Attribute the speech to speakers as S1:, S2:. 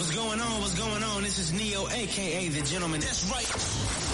S1: What's going on? This is Neo, a.k.a. The Gentleman. That's right.